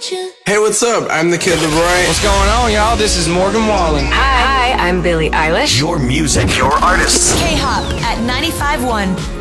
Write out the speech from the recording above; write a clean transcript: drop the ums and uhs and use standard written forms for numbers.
Hey, what's up? I'm the Kid LAROI. What's going on, y'all? This is Morgan Wallen. Hi, I'm Billie Eilish. Your music, your artists. K-Hop at 95.1.